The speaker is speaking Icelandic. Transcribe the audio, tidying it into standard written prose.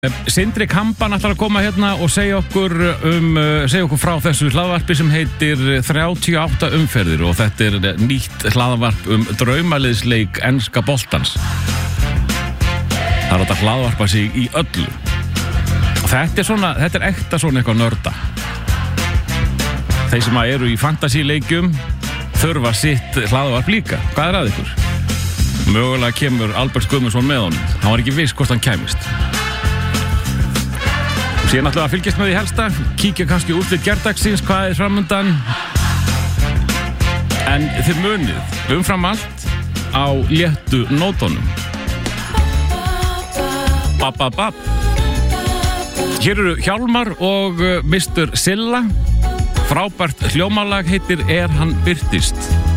Sindri Kamban ætlar að koma hérna og segja okkur frá þessu hlaðvarpi sem heitir 38 umferðir og þetta er nýtt hlaðvarp draumaliðsleik enska boltans. Það er að hlaðvarpa sig í öllu. Og þetta er ekta svona eitthvað nörda. Þeir sem eru í fantasíleikjum þurfa sitt hlaðvarp líka. Hvað er að ykkur? Mögulega kemur Albert Guðmundsson með honum. Hann var ekki viss hvort hann kæmist. Síðan ætlum við að fylgjast með því helsta, kíkja kannski úrslit gærdagsins, hvað er framundan. En þið munið umfram allt á léttu nótunum. Bap. Hér eru Hjálmar og Mr. Silla. Frábært hljómalag heitir Er hann birtist.